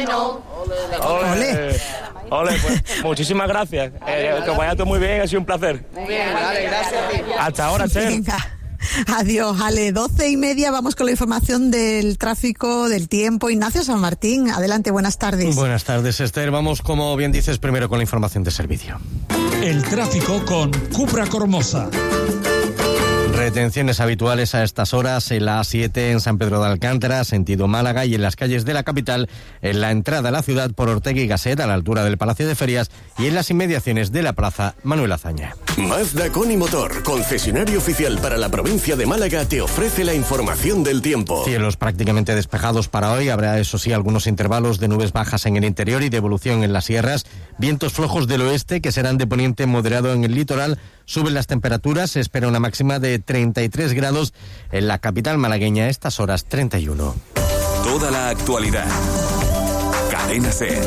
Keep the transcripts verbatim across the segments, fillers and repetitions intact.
bueno. Ole. Ole. Ole, pues muchísimas gracias. Eh, que vaya todo muy bien, ha sido un placer. Muy bien, vale, gracias a ti. Hasta ahora, Cher. Venga. Adiós, Ale. Doce y media, vamos con la información del tráfico, del tiempo. Ignacio San Martín, adelante, buenas tardes. Buenas tardes, Esther. Vamos, como bien dices, primero con la información de servicio. El tráfico con Cupra Cormosa. Retenciones habituales a estas horas en la A siete en San Pedro de Alcántara, sentido Málaga, y en las calles de la capital, en la entrada a la ciudad por Ortega y Gasset, a la altura del Palacio de Ferias, y en las inmediaciones de la Plaza Manuel Azaña. Mazda Coni Motor, concesionario oficial para la provincia de Málaga, te ofrece la información del tiempo. Cielos prácticamente despejados para hoy. Habrá, eso sí, algunos intervalos de nubes bajas en el interior y de evolución en las sierras. Vientos flojos del oeste que serán de poniente moderado en el litoral. Suben las temperaturas. Se espera una máxima de treinta y tres grados en la capital malagueña. A estas horas, treinta y uno. Toda la actualidad. Cadena SER.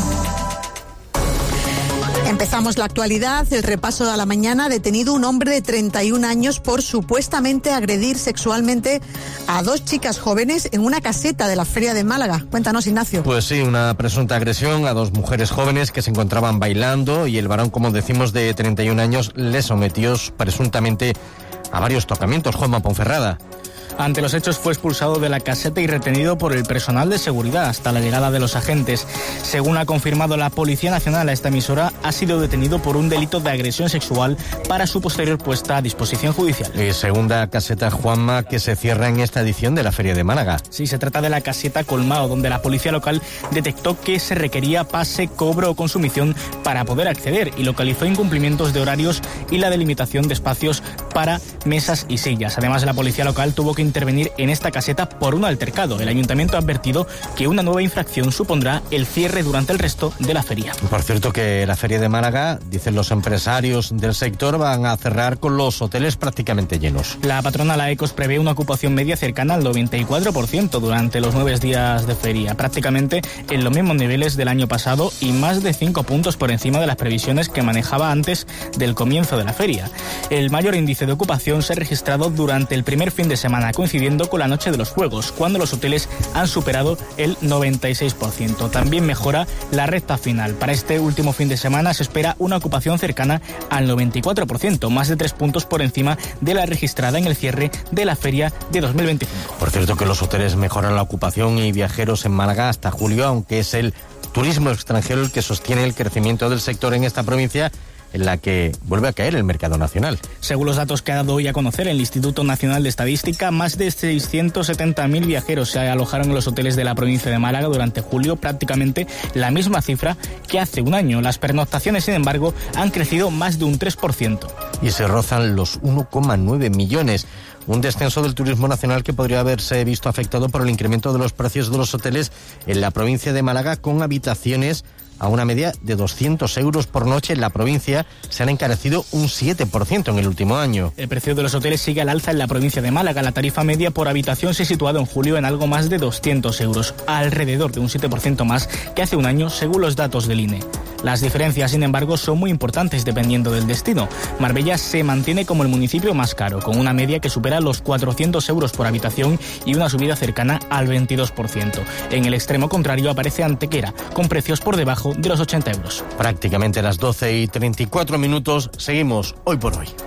Empezamos la actualidad, el repaso a la mañana. Detenido un hombre de treinta y un años por supuestamente agredir sexualmente a dos chicas jóvenes en una caseta de la Feria de Málaga. Cuéntanos, Ignacio. Pues sí, una presunta agresión a dos mujeres jóvenes que se encontraban bailando, y el varón, como decimos, de treinta y un años, le sometió presuntamente a varios tocamientos. Juanma Ponferrada. Ante los hechos fue expulsado de la caseta y retenido por el personal de seguridad hasta la llegada de los agentes. Según ha confirmado la Policía Nacional a esta emisora, ha sido detenido por un delito de agresión sexual para su posterior puesta a disposición judicial. Y segunda caseta, Juanma, que se cierra en esta edición de la Feria de Málaga. Sí, se trata de la caseta Colmao, donde la policía local detectó que se requería pase, cobro o consumición para poder acceder, y localizó incumplimientos de horarios y la delimitación de espacios para mesas y sillas. Además, la policía local tuvo que intervenir en esta caseta por un altercado. El ayuntamiento ha advertido que una nueva infracción supondrá el cierre durante el resto de la feria. Por cierto, que la Feria de Málaga, dicen los empresarios del sector, van a cerrar con los hoteles prácticamente llenos. La patronal AECOS prevé una ocupación media cercana al noventa y cuatro por ciento durante los nueve días de feria, prácticamente en los mismos niveles del año pasado y más de cinco puntos por encima de las previsiones que manejaba antes del comienzo de la feria. El mayor índice de ocupación se ha registrado durante el primer fin de semana, coincidiendo con la noche de los Juegos, cuando los hoteles han superado el noventa y seis por ciento. También mejora la recta final. Para este último fin de semana se espera una ocupación cercana al noventa y cuatro por ciento, más de tres puntos por encima de la registrada en el cierre de la feria de dos mil veinticinco. Por cierto, que los hoteles mejoran la ocupación y viajeros en Málaga hasta julio, aunque es el turismo extranjero el que sostiene el crecimiento del sector en esta provincia, en la que vuelve a caer el mercado nacional. Según los datos que ha dado hoy a conocer el Instituto Nacional de Estadística, más de seiscientos setenta mil viajeros se alojaron en los hoteles de la provincia de Málaga durante julio, prácticamente la misma cifra que hace un año. Las pernoctaciones, sin embargo, han crecido más de un tres por ciento. Y se rozan los uno coma nueve millones. Un descenso del turismo nacional que podría haberse visto afectado por el incremento de los precios de los hoteles en la provincia de Málaga, con habitaciones a una media de doscientos euros por noche. En la provincia se han encarecido un siete por ciento en el último año. El precio de los hoteles sigue al alza en la provincia de Málaga. La tarifa media por habitación se ha situado en julio en algo más de doscientos euros, alrededor de un siete por ciento más que hace un año, según los datos del I N E. Las diferencias, sin embargo, son muy importantes dependiendo del destino. Marbella se mantiene como el municipio más caro, con una media que supera los cuatrocientos euros por habitación y una subida cercana al veintidós por ciento. En el extremo contrario aparece Antequera, con precios por debajo de los ochenta euros. Prácticamente a las doce y treinta y cuatro minutos, seguimos Hoy por Hoy.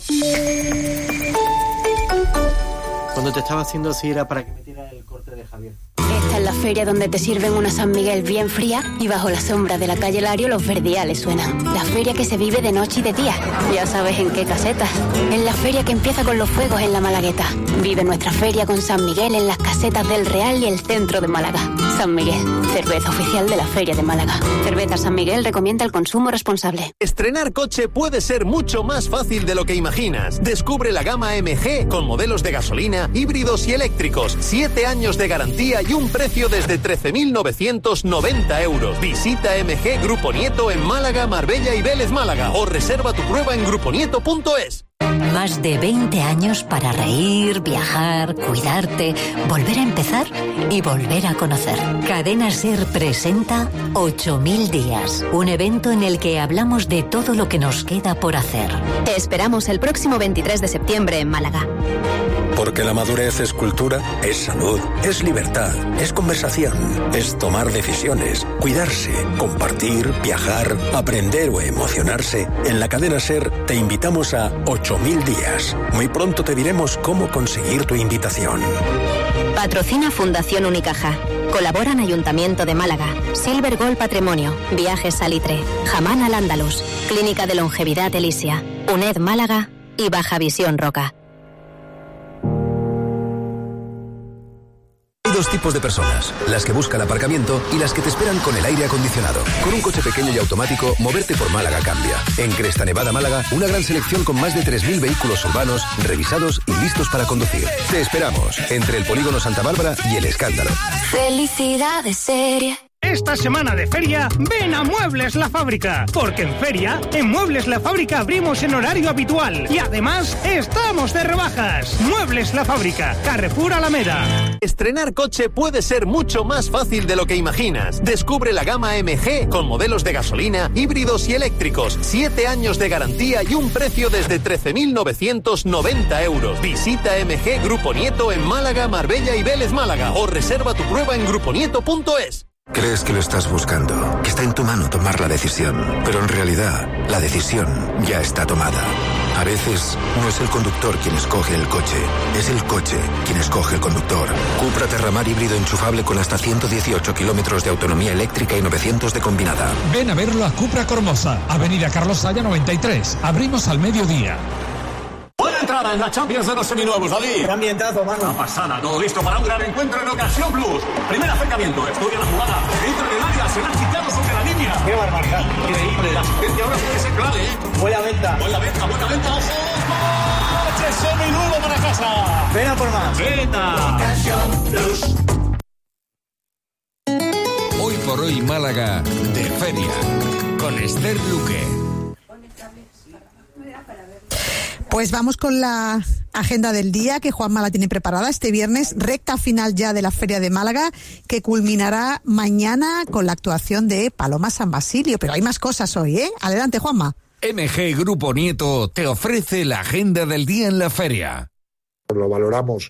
Cuando te estaba haciendo así era para que metiera el corte de Javier. Esta es la feria donde te sirven una San Miguel bien fría y bajo la sombra de la calle Lario los verdiales suenan. La feria que se vive de noche y de día. Ya sabes en qué casetas. En la feria que empieza con los fuegos en la Malagueta. Vive nuestra feria con San Miguel en las casetas del Real y el centro de Málaga. San Miguel, cerveza oficial de la Feria de Málaga. Cerveza San Miguel recomienda el consumo responsable. Estrenar coche puede ser mucho más fácil de lo que imaginas. Descubre la gama M G con modelos de gasolina, híbridos y eléctricos. Siete años de garantía y un precio desde trece mil novecientos noventa euros. Visita M G Grupo Nieto en Málaga, Marbella y Vélez Málaga o reserva tu prueba en gruponieto punto es. Más de veinte años para reír, viajar, cuidarte, volver a empezar y volver a conocer. Cadena SER presenta ocho mil días, un evento en el que hablamos de todo lo que nos queda por hacer. Te esperamos el próximo veintitrés de septiembre en Málaga. Porque la madurez es cultura, es salud, es libertad, es conversación, es tomar decisiones, cuidarse, compartir, viajar, aprender o emocionarse. En la cadena SER te invitamos a ocho mil días. Muy pronto te diremos cómo conseguir tu invitación. Patrocina Fundación Unicaja. Colaboran Ayuntamiento de Málaga, Silver Gold Patrimonio, Viajes Salitre, Jamán al Andalus, Clínica de Longevidad Elisia, UNED Málaga y Baja Visión Roca. Hay dos tipos de personas, las que buscan aparcamiento y las que te esperan con el aire acondicionado. Con un coche pequeño y automático, moverte por Málaga cambia. En Cresta Nevada, Málaga, una gran selección con más de tres mil vehículos urbanos, revisados y listos para conducir. Te esperamos, entre el Polígono Santa Bárbara y El Escándalo. Felicidades seria. Esta semana de feria, ven a Muebles La Fábrica, porque en feria, en Muebles La Fábrica abrimos en horario habitual y además estamos de rebajas. Muebles La Fábrica, Carrefour Alameda. Estrenar coche puede ser mucho más fácil de lo que imaginas. Descubre la gama M G con modelos de gasolina, híbridos y eléctricos, siete años de garantía y un precio desde trece mil novecientos noventa euros. Visita M G Grupo Nieto en Málaga, Marbella y Vélez Málaga o reserva tu prueba en gruponieto punto es. Crees que lo estás buscando, que está en tu mano tomar la decisión, pero en realidad la decisión ya está tomada. A veces no es el conductor quien escoge el coche, es el coche quien escoge el conductor. Cupra Terramar híbrido enchufable con hasta ciento dieciocho kilómetros de autonomía eléctrica y novecientos de combinada. Ven a verlo a Cupra Cormosa, Avenida Carlos Saya noventa y tres. Abrimos al mediodía. Buena entrada en la Champions de los seminuevos, David. Qué ambientazo, mano. Una pasada, todo listo para un gran encuentro en Ocasión Plus. Primer acercamiento, estudia la jugada. Entra en el área, se la ha quitado sobre la línea. Qué barbaridad. Increíble, la asistencia ahora puede ser clave, ¿eh? Buena venta. Buena venta, buena venta, ojo. ¡Coche seminuevo para casa! Ven a por más. ¡Venta! Ocasión Plus. Hoy por hoy Málaga de feria. Con Esther Luque. Pues vamos con la agenda del día que Juanma la tiene preparada este viernes, recta final ya de la Feria de Málaga, que culminará mañana con la actuación de Paloma San Basilio. Pero hay más cosas hoy, ¿eh? Adelante, Juanma. M G Grupo Nieto te ofrece la agenda del día en la feria. Lo valoramos.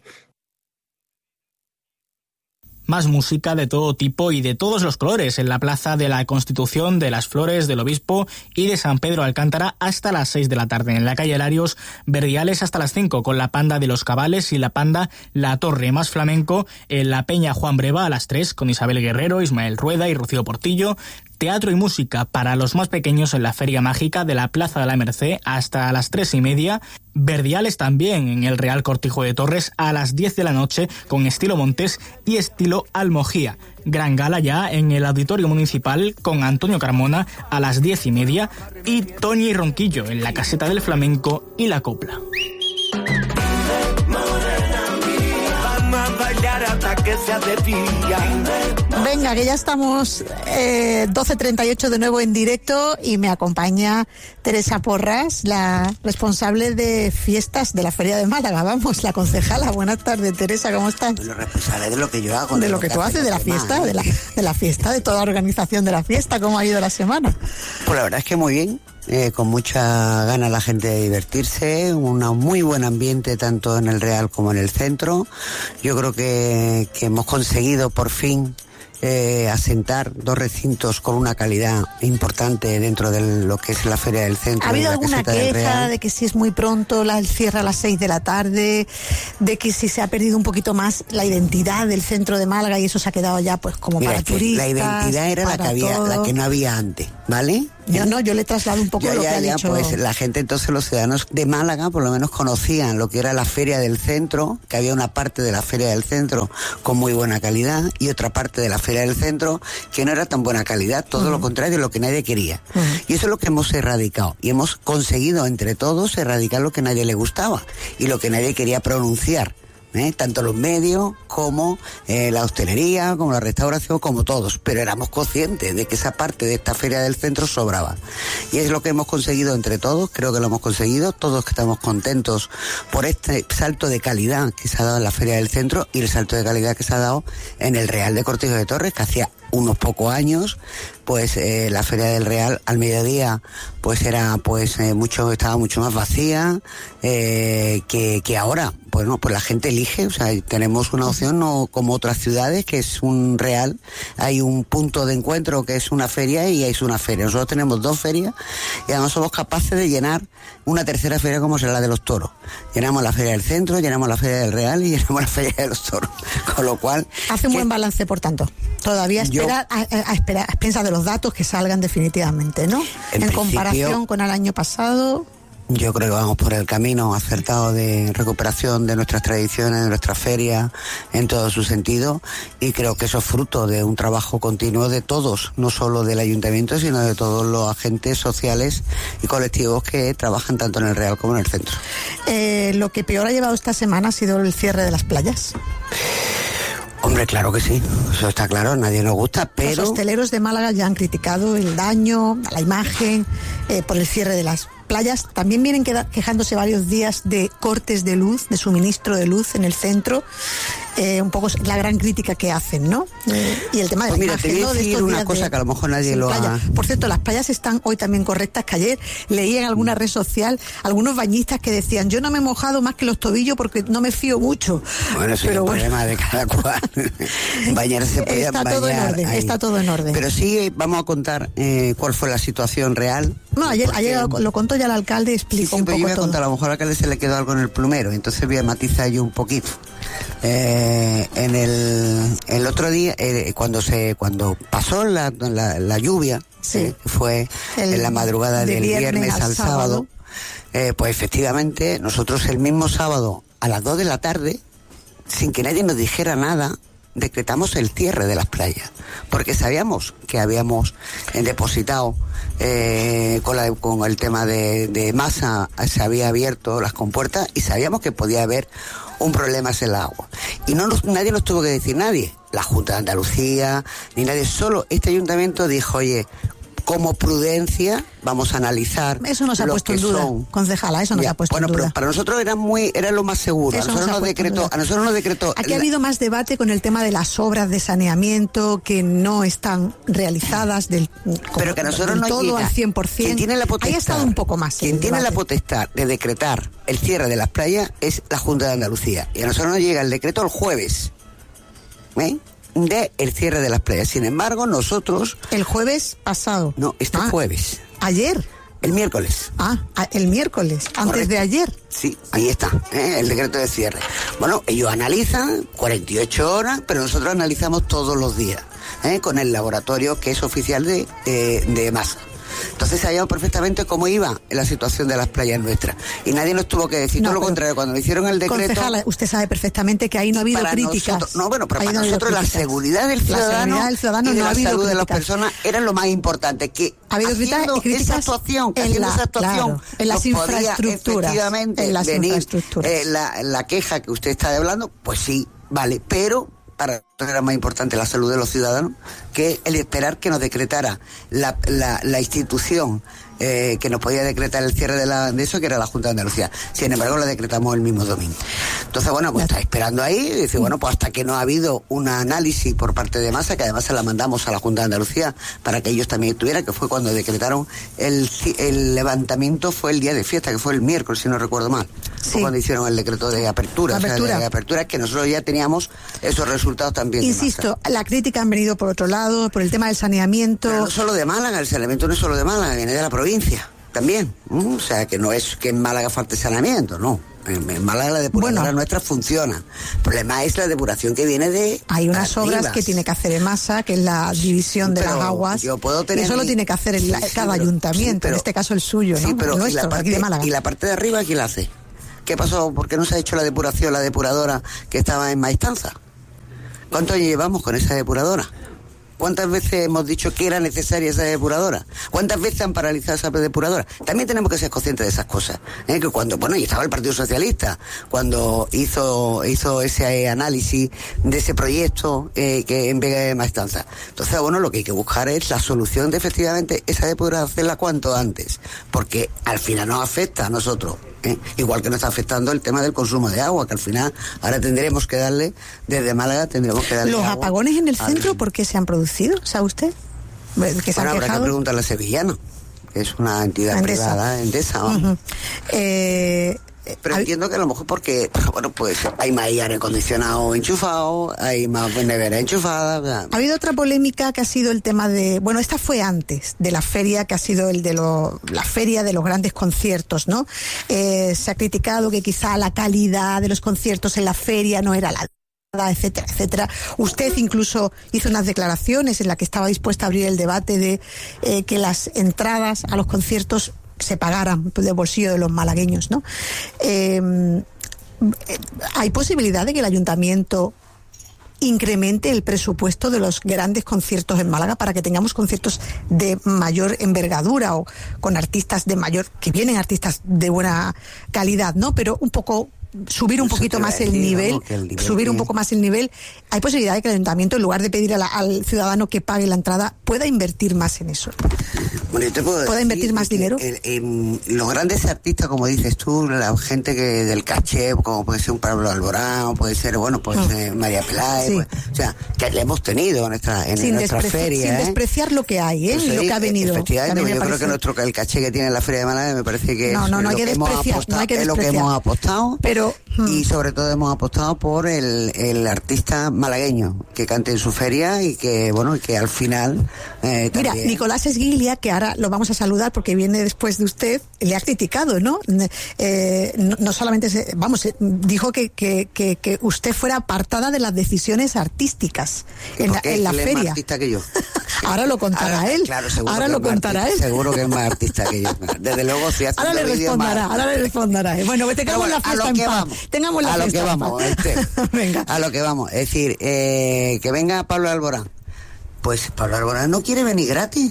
Más música de todo tipo y de todos los colores en la Plaza de la Constitución, de las Flores, del Obispo y de San Pedro Alcántara hasta las seis de la tarde. En la calle Larios, Verdiales hasta las cinco con la Panda de los Cabales y la Panda La Torre. Más flamenco en la Peña Juan Breva a las tres con Isabel Guerrero, Ismael Rueda y Rocío Portillo. Teatro y música para los más pequeños en la Feria Mágica de la Plaza de la Merced hasta las tres y media. Verdiales también en el Real Cortijo de Torres a las diez de la noche con estilo Montes y estilo Almojía. Gran gala ya en el Auditorio Municipal con Antonio Carmona a las diez y media y Toñi Ronquillo en la Caseta del Flamenco y la Copla. Venga, que ya estamos eh, doce treinta y ocho de nuevo en directo y me acompaña Teresa Porras, la responsable de fiestas de la Feria de Málaga. Vamos, la concejala. Buenas tardes, Teresa, ¿cómo estás? Lo responsable de lo que yo hago. De, de lo, lo que, que tú haces, de la fiesta, de la, de la fiesta, de toda la organización de la fiesta. ¿Cómo ha ido la semana? Pues la verdad es que muy bien. Eh, con mucha gana la gente de divertirse, un muy buen ambiente tanto en el Real como en el centro. Yo creo que, que hemos conseguido por fin eh, asentar dos recintos con una calidad importante dentro de lo que es la Feria del Centro. ¿Ha habido alguna queja de que si es muy pronto la, el cierre a las seis de la tarde, de que si se ha perdido un poquito más la identidad del centro de Málaga y eso se ha quedado ya pues como Mira, para turistas? La identidad era la que, había, la que no había antes, ¿vale? Yo no, yo le traslado un poco ya, lo ya, que ha ya, dicho. Pues la gente, entonces los ciudadanos de Málaga por lo menos conocían lo que era la Feria del Centro, que había una parte de la Feria del Centro con muy buena calidad y otra parte de la Feria del Centro que no era tan buena calidad, todo uh-huh. lo contrario, lo que nadie quería. Uh-huh. Y eso es lo que hemos erradicado y hemos conseguido entre todos erradicar lo que nadie le gustaba y lo que nadie quería pronunciar. ¿Eh? Tanto los medios como eh, la hostelería, como la restauración, como todos, pero éramos conscientes de que esa parte de esta Feria del Centro sobraba. Y es lo que hemos conseguido entre todos, creo que lo hemos conseguido, todos que estamos contentos por este salto de calidad que se ha dado en la Feria del Centro y el salto de calidad que se ha dado en el Real de Cortijo de Torres, que hacía unos pocos años, pues eh, la Feria del Real al mediodía pues era pues eh, mucho estaba mucho más vacía eh, que, que ahora. Bueno, pues la gente elige, o sea, tenemos una opción no como otras ciudades, que es un real, hay un punto de encuentro que es una feria y es una feria. Nosotros tenemos dos ferias y además somos capaces de llenar una tercera feria como será la de los toros. Llenamos la Feria del Centro, llenamos la Feria del Real y llenamos la Feria de los Toros. Con lo cual... Hace un buen balance, por tanto. Todavía espera, yo, a, a, espera, a expensas de los datos que salgan definitivamente, ¿no? En, en comparación con el año pasado... Yo creo que vamos por el camino acertado de recuperación de nuestras tradiciones, de nuestras ferias, en todo su sentido, y creo que eso es fruto de un trabajo continuo de todos, no solo del ayuntamiento, sino de todos los agentes sociales y colectivos que trabajan tanto en el Real como en el centro. Eh, lo que peor ha llevado esta semana ha sido el cierre de las playas. Hombre, claro que sí, eso está claro, a nadie nos gusta, pero... Los hosteleros de Málaga ya han criticado el daño a la imagen eh, por el cierre de las playas. También vienen queda- quejándose varios días de cortes de luz, de suministro de luz en el centro. Eh, un poco la gran crítica que hacen, ¿no? Eh, y el tema de pues la mira, imagen, te voy a ¿no? decir una cosa de, que a lo mejor nadie lo playa. ha... Por cierto, las playas están hoy también correctas, que ayer leí en alguna red social algunos bañistas que decían, yo no me he mojado más que los tobillos porque no me fío mucho. Bueno, eso pero es un bueno. problema de cada cual. Bañarse se puede Está bañar todo en orden, ahí. está todo en orden. Pero sí, vamos a contar eh, cuál fue la situación real. No, ayer, porque... ayer lo, lo contó ya el alcalde, explicó sí, sí, un pero poco yo voy a todo. contar, a lo mejor al alcalde se le quedó algo en el plumero, entonces voy a matizar yo un poquito. Eh, en el, el otro día, eh, cuando se cuando pasó la, la, la lluvia, sí. eh, fue el, en la madrugada de del viernes, viernes al, al sábado, sábado. Eh, pues efectivamente nosotros el mismo sábado a las dos de la tarde, sin que nadie nos dijera nada, decretamos el cierre de las playas, porque sabíamos que habíamos eh, depositado eh, con, la, con el tema de, de masa, se había abierto las compuertas y sabíamos que podía haber un problema en el agua. Y no nos, nadie nos tuvo que decir, nadie, la Junta de Andalucía, ni nadie, solo este ayuntamiento dijo, oye, como prudencia vamos a analizar. Eso nos ha puesto en duda, son. concejala, eso nos ya, ha puesto bueno, en duda. Pero para nosotros era muy, era lo más seguro. Eso a nosotros nos, nos decretó, a nosotros nos decretó. Aquí la... ha habido más debate con el tema de las obras de saneamiento que no están realizadas del, pero que a nosotros del no todo llega. al cien por ciento. Quien tiene la potestad, ahí ha estado un poco más. Quien tiene debate. la potestad de decretar el cierre de las playas es la Junta de Andalucía. Y a nosotros nos llega el decreto el jueves. ¿Eh? De el cierre de las playas. Sin embargo, nosotros... El jueves pasado. No, este ah, jueves. ¿Ayer? El miércoles. Ah, el miércoles, antes Correcto. de ayer. Sí, ahí está, ¿eh? El decreto de cierre. Bueno, ellos analizan cuarenta y ocho horas, pero nosotros analizamos todos los días, ¿eh? Con el laboratorio que es oficial de, eh, de masa. Entonces sabíamos perfectamente cómo iba la situación de las playas nuestras. Y nadie nos tuvo que decir, no, todo lo contrario, cuando le hicieron el decreto... Concejala, usted sabe perfectamente que ahí no ha habido críticas. Nosotros, no, bueno, pero para no nosotros la seguridad del ciudadano, la seguridad del ciudadano y de no la salud críticas. de las personas era lo más importante. Que ha habido haciendo críticas esa actuación, en, haciendo la, esa actuación claro, en las infraestructuras. Efectivamente, en las venir, infraestructuras. Eh, la, la queja que usted está hablando, pues sí, vale, pero... para nosotros era más importante la salud de los ciudadanos que el esperar que nos decretara la, la, la institución eh, que nos podía decretar el cierre de, la, de eso, que era la Junta de Andalucía. Sin embargo, lo decretamos el mismo domingo. Entonces, bueno, pues está esperando ahí y dice, bueno, pues hasta que no ha habido un análisis por parte de Masa, que además se la mandamos a la Junta de Andalucía para que ellos también estuvieran, que fue cuando decretaron el, el levantamiento, fue el día de fiesta, que fue el miércoles, si no recuerdo mal. Sí. Fue cuando hicieron el decreto de apertura, apertura. O sea, de, de apertura, que nosotros ya teníamos esos resultados también. Insisto, la crítica han venido por otro lado, por el tema del saneamiento. Pero no solo de Málaga, el saneamiento no es solo de Málaga, viene de la provincia también. ¿Mm? O sea, que no es que en Málaga falte saneamiento, no. En, en Málaga la depuradora bueno, nuestra funciona. El problema es la depuración que viene de... Hay unas arribas. obras que tiene que hacer EMASA, que es la división de pero las aguas. Yo puedo tener eso mi... lo tiene que hacer el, sí, cada sí, pero, ayuntamiento, sí, pero, en este caso el suyo, sí, ¿no? Pero el nuestro, y, la parte, aquí de Málaga. ¿y la parte de arriba quién la hace? ¿Qué pasó? ¿Por qué no se ha hecho la depuración, la depuradora que estaba en Maestanza? ¿Cuánto llevamos con esa depuradora? ¿Cuántas veces hemos dicho que era necesaria esa depuradora? ¿Cuántas veces han paralizado esa depuradora? También tenemos que ser conscientes de esas cosas. ¿eh? Que cuando, bueno, y estaba el Partido Socialista, cuando hizo hizo ese análisis de ese proyecto eh, que en Vega de Maestanza. Entonces, bueno, lo que hay que buscar es la solución de efectivamente esa depuradora hacerla cuanto antes, porque al final nos afecta a nosotros. ¿eh? Igual que nos está afectando el tema del consumo de agua, que al final ahora tendremos que darle, desde Málaga tendremos que darle ¿Los agua apagones en el al... centro por qué se han producido? ¿Sabe usted? ¿Que se bueno, han habrá que preguntarle a Sevillano, que es una entidad Endesa. privada, Endesa. Uh-huh. eh... Pero entiendo que a lo mejor porque, bueno, pues hay más aire acondicionado enchufado, hay más nevera enchufada. ¿verdad? Ha habido otra polémica que ha sido el tema de, bueno, esta fue antes de la feria, que ha sido el de lo, la feria de los grandes conciertos, ¿no? Eh, se ha criticado que quizá la calidad de los conciertos en la feria no era la etcétera, etcétera. Usted incluso hizo unas declaraciones en las que estaba dispuesta a abrir el debate de eh, que las entradas a los conciertos se pagaran del bolsillo de los malagueños, ¿no? Eh, ¿Hay posibilidad de que el ayuntamiento incremente el presupuesto de los grandes conciertos en Málaga para que tengamos conciertos de mayor envergadura o con artistas de mayor, que vienen artistas de buena calidad, ¿no? Pero un poco subir un poquito más el nivel, subir un poco más el nivel. ¿Hay posibilidad de que el ayuntamiento, en lugar de pedir a la, al ciudadano que pague la entrada, pueda invertir más en eso? Bueno, yo te puedo ¿Pueda invertir más dinero? El, el, los grandes artistas, como dices tú, la gente que del caché, como puede ser un Pablo Alborán, puede ser, bueno, puede oh. ser María Peláez, sí. pues, o sea, que le hemos tenido en nuestra, en sin nuestra feria. Sin ¿eh? despreciar lo que hay, ¿eh? Pues, y lo que ha venido. Efectivamente, yo parece... creo que nuestro, el caché que tiene la Feria de Málaga me parece que no, no, no es, hay lo que que hemos apostado, no hay que es lo que hemos apostado. Pero y sobre todo hemos apostado por el, el artista malagueño que cante en su feria y que, bueno, y que al final eh, mira, también... Nicolás Esguiglia, que ahora lo vamos a saludar porque viene después de usted, le ha criticado, ¿no? Eh, no, no solamente, se, vamos, dijo que, que, que, que usted fuera apartada de las decisiones artísticas en la, en la él feria. Es más artista que yo. Ahora lo contará ahora, él. Claro, seguro ahora lo contará artista, él. Seguro que es más artista que yo. Desde luego, si hace ahora le responderá, ahora le responderá. Bueno, tengamos bueno, la fiesta en paz. Vamos, tengamos la a fiesta lo que vamos, este, venga. A lo que vamos. Es decir, eh, que venga Pablo Alborán. Pues Pablo Alborán no quiere venir gratis.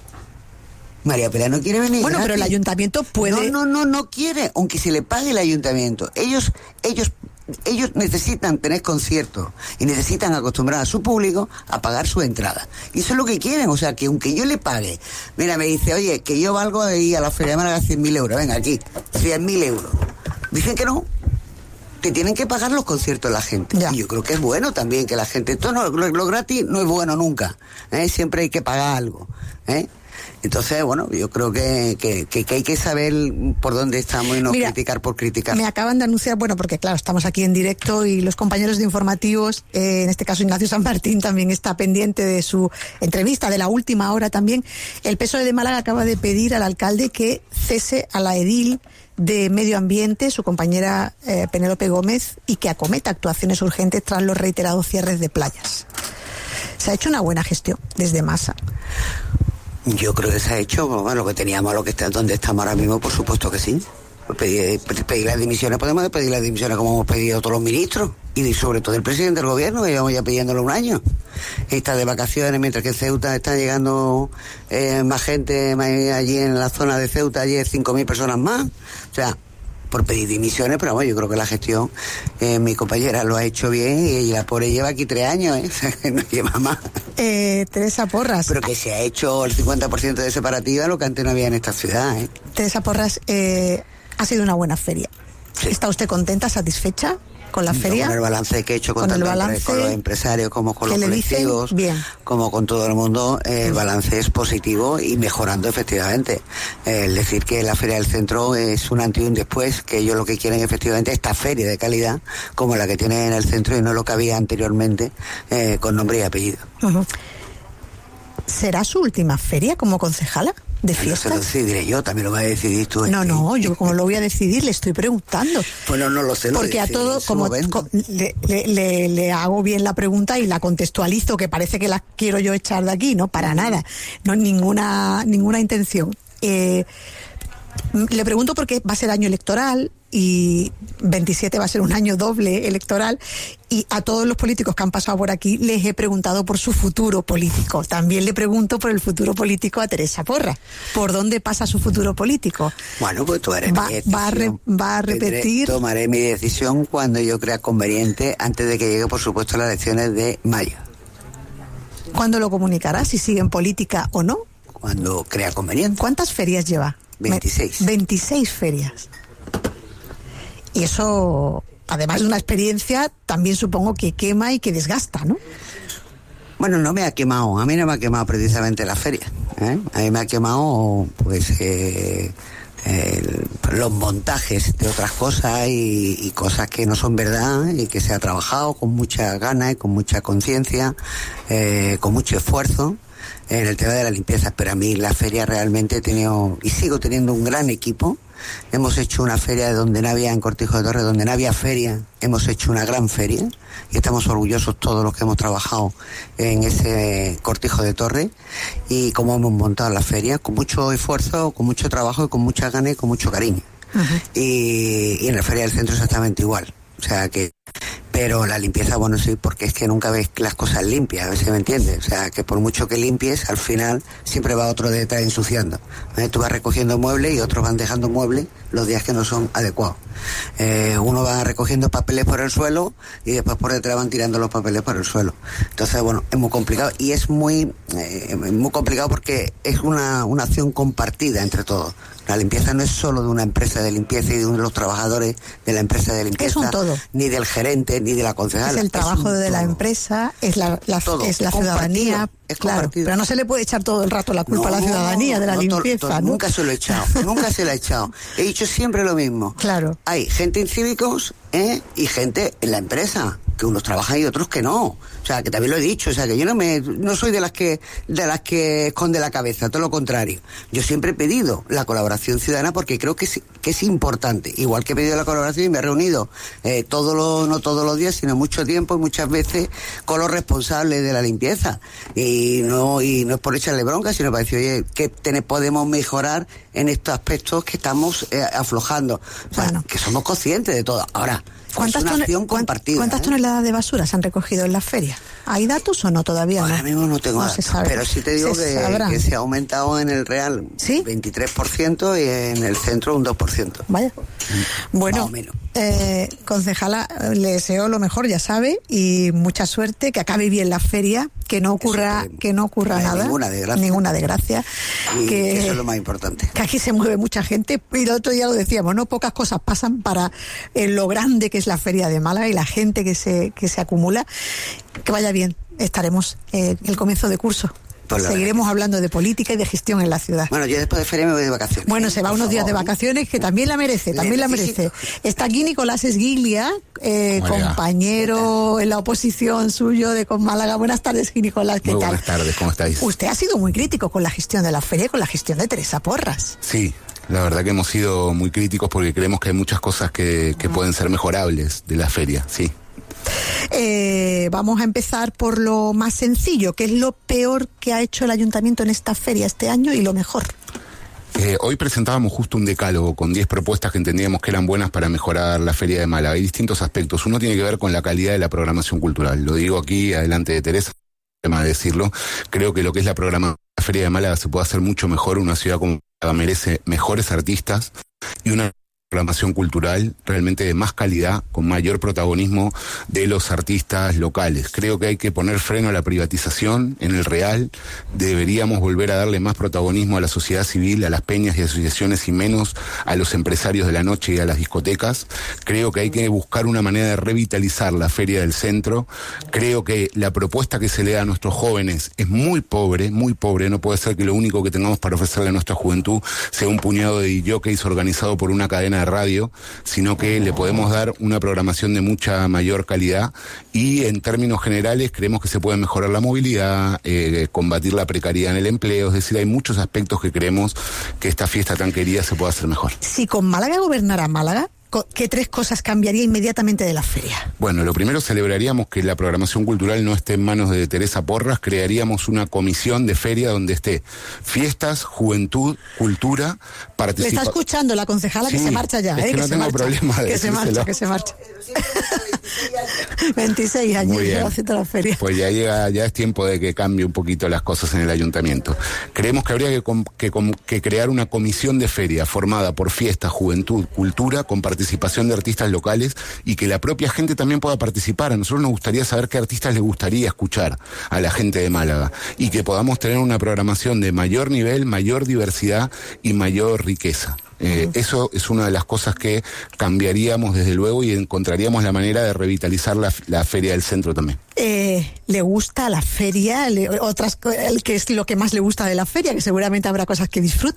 María Peláez no quiere venir bueno, gratis. pero el ayuntamiento puede... No, no, no, no quiere, aunque se le pague el ayuntamiento. Ellos, ellos... Ellos necesitan tener conciertos y necesitan acostumbrar a su público a pagar su entrada. Y eso es lo que quieren, o sea, que aunque yo le pague, mira, me dice, oye, que yo valgo de ir a la Feria de Málaga cien mil euros, venga, aquí, cien mil euros. Dicen que no, que tienen que pagar los conciertos la gente. Ya. Y yo creo que es bueno también que la gente, esto no, lo, lo gratis no es bueno nunca, ¿eh? Siempre hay que pagar algo, ¿eh? Entonces, bueno, yo creo que, que, que, que hay que saber por dónde estamos y no Mira, criticar por criticar. Me acaban de anunciar, bueno, porque claro, estamos aquí en directo y los compañeros de informativos, eh, en este caso Ignacio San Martín también está pendiente de su entrevista, de la última hora también. El P S O E de Málaga acaba de pedir al alcalde que cese a la edil de Medio Ambiente, su compañera eh, Penélope Gómez, y que acometa actuaciones urgentes tras los reiterados cierres de playas. Se ha hecho una buena gestión desde Masa. Yo creo que se ha hecho, bueno, lo que teníamos, lo que está, donde estamos ahora mismo, por supuesto que sí. Pedir, pedir las dimisiones, podemos pedir las dimisiones como hemos pedido todos los ministros y sobre todo el presidente del gobierno, que llevamos ya pidiéndolo un año. Está de vacaciones, mientras que en Ceuta está llegando eh, más gente más allí en la zona de Ceuta, allí cinco mil personas más. O sea, por pedir dimisiones, pero bueno, yo creo que la gestión, eh, mi compañera lo ha hecho bien y la pobre lleva aquí tres años, ¿eh? O sea, que no lleva más. Eh, Teresa Porras. Pero que se ha hecho el cincuenta por ciento de separativa, lo que antes no había en esta ciudad, ¿eh? Teresa Porras, eh, ha sido una buena feria. Sí. ¿Está usted contenta, satisfecha con la feria? Con el balance que he hecho con, con, balance, con los empresarios, como con los colectivos, como con todo el mundo, eh, el balance es positivo y mejorando efectivamente. Eh, es decir, que la Feria del Centro es un antes y un después, que ellos lo que quieren efectivamente es esta feria de calidad, como la que tienen en el centro y no lo que había anteriormente, eh, con nombre y apellido. Uh-huh. ¿Será su última feria como concejala de fiestas? No se lo decidiré yo, también lo vas a decidir tú. No, no, yo como lo voy a decidir, le estoy preguntando. Bueno, no lo sé. Porque a todo, como co- le, le, le, le hago bien la pregunta y la contextualizo, que parece que la quiero yo echar de aquí, no, para nada, no ninguna, ninguna intención. Eh, le pregunto porque va a ser año electoral y veintisiete va a ser un año doble electoral, y a todos los políticos que han pasado por aquí les he preguntado por su futuro político. También le pregunto por el futuro político a Teresa Porras. ¿Por dónde pasa su futuro político? Bueno, pues tú eres va, mi decisión. Va a, re, va a repetir... Tendré, tomaré mi decisión cuando yo crea conveniente, antes de que llegue, por supuesto, las elecciones de mayo. ¿Cuándo lo comunicará? ¿Si sigue en política o no? Cuando crea conveniente. ¿Cuántas ferias lleva? veintiséis. veintiséis ferias. Y eso, además de una experiencia, también supongo que quema y que desgasta, ¿no? Bueno, no me ha quemado, a mí no me ha quemado precisamente la feria, ¿eh? A mí me ha quemado, pues, eh, el, los montajes de otras cosas y, y cosas que no son verdad y que se ha trabajado con mucha ganas y con mucha conciencia, eh, con mucho esfuerzo en el tema de la limpieza. Pero a mí la feria realmente he tenido y sigo teniendo un gran equipo. Hemos hecho una feria donde no había, en Cortijo de Torres, donde no había feria, hemos hecho una gran feria y estamos orgullosos todos los que hemos trabajado en ese Cortijo de Torres y cómo hemos montado la feria, con mucho esfuerzo, con mucho trabajo y con mucha ganas y con mucho cariño. Uh-huh. y, y en la Feria del Centro exactamente igual, o sea que... Pero la limpieza, bueno, sí, porque es que nunca ves las cosas limpias, a ver si me entiendes. O sea, que por mucho que limpies, al final siempre va otro detrás ensuciando. ¿Eh? Tú vas recogiendo muebles y otros van dejando muebles los días que no son adecuados. Eh, uno va recogiendo papeles por el suelo y después por detrás van tirando los papeles por el suelo. Entonces, bueno, es muy complicado y es muy, eh, muy complicado porque es una, una acción compartida entre todos. La limpieza no es solo de una empresa de limpieza y de uno de los trabajadadores de la empresa de limpieza. Es un todo. Ni del gerente, ni de la concejala. Es el trabajo es de todo. La empresa, es la, la, todo. es la ciudadanía. Es claro, compartido. Pero no se le puede echar todo el rato la culpa no, a la ciudadanía de la no, limpieza, to, to, ¿no? Nunca se lo he echado, nunca se lo he echado. He dicho siempre lo mismo. Claro. Hay gente en cívicos, ¿eh? Y gente en la empresa, que unos trabajan y otros que no. O sea, que también lo he dicho, o sea, que yo no me no soy de las que de las que esconde la cabeza, todo lo contrario. Yo siempre he pedido la colaboración ciudadana porque creo que es, que es importante. Igual que he pedido la colaboración y me he reunido eh, todos los, no todos los días, sino mucho tiempo y muchas veces con los responsables de la limpieza. Y no y no es por echarle bronca, sino para decir, oye, ¿qué ten, podemos mejorar en estos aspectos que estamos eh, aflojando? O sea, bueno. Que somos conscientes de todo. Ahora, ¿Cuántas, es una ton acción compartida. ¿Cuántas ¿eh? toneladas de basura se han recogido en la feria? ¿Hay datos o no todavía? Ahora no? mismo no tengo no datos, se sabe. Pero sí te digo se que, que se ha aumentado en el Real ¿Sí? veintitrés por ciento y en el centro un dos por ciento. Vaya. Bueno, eh, concejala, le deseo lo mejor, ya sabe, y mucha suerte, que acabe bien la feria, que no ocurra, que, que no ocurra no nada. Ninguna desgracia. Ninguna desgracia. Y que, que eso es lo más importante. Que aquí se mueve mucha gente, y el otro día lo decíamos, ¿no? Pocas cosas pasan para eh, lo grande que es la feria de Málaga y la gente que se, que se acumula. Que vaya bien, estaremos en eh, el comienzo de curso. Pues Seguiremos hablando de política y de gestión en la ciudad. Bueno, yo después de feria me voy de vacaciones. Bueno, se va unos favor, días de vacaciones que también la merece, también la merece. Está aquí Nicolás Esguiglia, eh, compañero en la oposición suyo de Con Málaga. Buenas tardes, Nicolás, ¿qué Muy tal? Buenas tardes, ¿cómo estáis? Usted ha sido muy crítico con la gestión de la feria y con la gestión de Teresa Porras. Sí, la verdad que hemos sido muy críticos porque creemos que hay muchas cosas que, que pueden ser mejorables de la feria, sí. Eh, vamos a empezar por lo más sencillo. ¿Qué es lo peor que ha hecho el ayuntamiento en esta feria este año y lo mejor? Eh, hoy presentábamos justo un decálogo con diez propuestas que entendíamos que eran buenas para mejorar la Feria de Málaga. Hay distintos aspectos. Uno tiene que ver con la calidad de la programación cultural. Lo digo aquí, adelante de Teresa, tema de decirlo. Creo que lo que es la programación de la Feria de Málaga se puede hacer mucho mejor. Una ciudad como Málaga merece mejores artistas y una programación cultural realmente de más calidad, con mayor protagonismo de los artistas locales. Creo que hay que poner freno a la privatización en el Real. Deberíamos volver a darle más protagonismo a la sociedad civil, a las peñas y asociaciones y menos a los empresarios de la noche y a las discotecas. Creo que hay que buscar una manera de revitalizar la Feria del Centro. Creo que la propuesta que se le da a nuestros jóvenes es muy pobre, muy pobre. No puede ser que lo único que tengamos para ofrecerle a nuestra juventud sea un puñado de jockeys organizado por una cadena de radio, sino que le podemos dar una programación de mucha mayor calidad y en términos generales creemos que se puede mejorar la movilidad, eh, combatir la precariedad en el empleo, es decir, hay muchos aspectos que creemos que esta fiesta tan querida se puede hacer mejor. Si con Málaga gobernara Málaga, ¿qué tres cosas cambiaría inmediatamente de la feria? Bueno, lo primero, celebraríamos que la programación cultural no esté en manos de Teresa Porras, crearíamos una comisión de feria donde esté fiestas, juventud, cultura, participación. Le está escuchando la concejala, sí, que se marcha ya, es ¿eh? que, que no se tengo marcha, problema de que se marcha, que se marcha. veintiséis años lleva haciendo la feria. Pues ya llega, ya es tiempo de que cambie un poquito las cosas en el ayuntamiento. Creemos que habría que, que, que crear una comisión de feria formada por fiestas, juventud, cultura, con participación de artistas locales y que la propia gente también pueda participar. A nosotros nos gustaría saber qué artistas les gustaría escuchar a la gente de Málaga y que podamos tener una programación de mayor nivel, mayor diversidad y mayor riqueza. Eh, uh-huh. Eso es una de las cosas que cambiaríamos desde luego y encontraríamos la manera de revitalizar la, la feria del centro también. Eh, ¿Le gusta la feria? Le, otras, el, ¿Qué es lo que más le gusta de la feria? Que seguramente habrá cosas que disfruta.